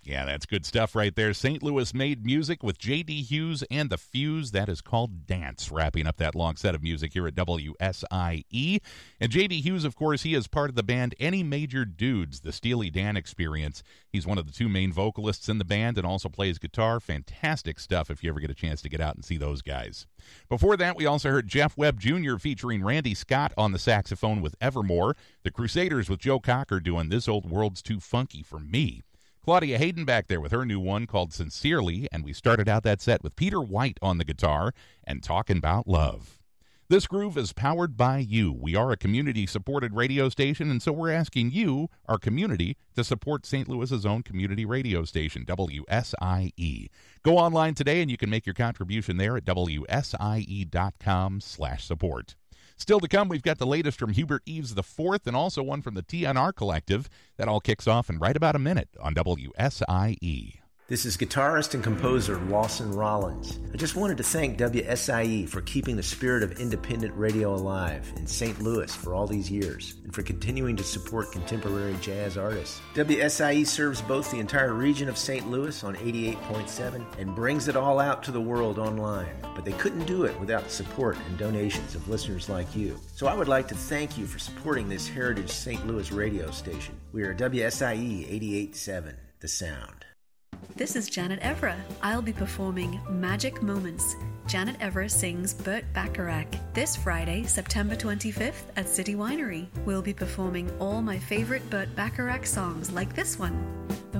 Yeah, that's good stuff right there. St. Louis made music with J.D. Hughes and the Fuse. That is called Dance, wrapping up that long set of music here at WSIE. And J.D. Hughes, of course, he is part of the band Any Major Dudes, the Steely Dan Experience. He's one of the two main vocalists in the band and also plays guitar. Fantastic stuff if you ever get a chance to get out and see those guys. Before that, we also heard Jeff Webb Jr. featuring Randy Scott on the saxophone with Evermore. The Crusaders with Joe Cocker doing This Old World's Too Funky for Me. Claudia Hayden back there with her new one called Sincerely, and we started out that set with Peter White on the guitar and Talking About Love. This groove is powered by you. We are a community-supported radio station, and so we're asking you, our community, to support St. Louis's own community radio station, WSIE. Go online today, and you can make your contribution there at WSIE.com/support. Still to come, we've got the latest from Hubert Eves IV and also one from the TNR Collective. That all kicks off in right about a minute on WSIE. This is guitarist and composer Lawson Rollins. I just wanted to thank WSIE for keeping the spirit of independent radio alive in St. Louis for all these years and for continuing to support contemporary jazz artists. WSIE serves both the entire region of St. Louis on 88.7 and brings it all out to the world online. But they couldn't do it without the support and donations of listeners like you. So I would like to thank you for supporting this heritage St. Louis radio station. We are WSIE 88.7, The Sound. This is Janet Evra. I'll be performing Magic Moments. Janet Evra sings Burt Bacharach. This Friday, September 25th at City Winery. We'll be performing all my favorite Burt Bacharach songs like this one.